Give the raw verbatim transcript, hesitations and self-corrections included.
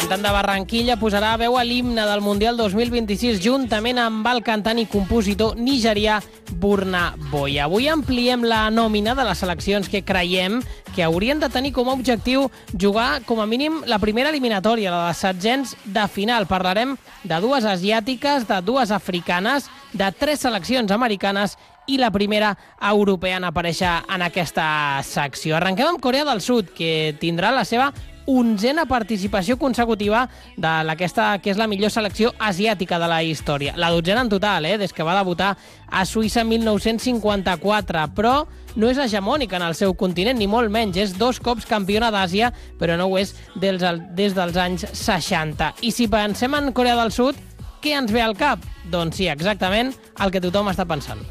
cantant de Barranquilla, posarà veu a l'himne del Mundial dos mil vint-i-sis juntament amb el cantant i compositor nigerià Burna Boy. Avui ampliem la nòmina de les seleccions que creiem que haurien de tenir com a objectiu jugar com a mínim la primera eliminatòria, la de setzents de final. Parlarem de dues asiàtiques, de dues africanes, de tres seleccions americanes i la primera europea en aparèixer en aquesta secció. Arrenquem amb Corea del Sud, que tindrà la seva onzena participació consecutiva de aquesta que és la millor selecció asiàtica de la història. La dotzena en total, eh, des que va debutar a Suïssa en mil nou-cents cinquanta-quatre, però no és hegemònica en el seu continent, ni molt menys. És dos cops campiona d'Àsia, però no ho és des, des dels anys seixanta. I si pensem en Corea del Sud, què ens ve al cap? Doncs sí, exactament el que tothom està pensant.